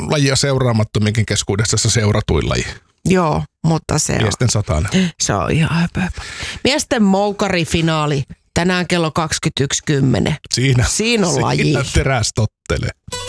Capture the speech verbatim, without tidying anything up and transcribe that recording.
lajia seuraamattomienkin keskuudessa se seuratuin laji. Joo, mutta se Miesten on. satainen. Se on ihan höpö, höpö. Miesten moukarifinaali tänään kello kaksikymmentäyksi kymmenen. Siinä, Siinä on laji. Siinä teräs tottelee.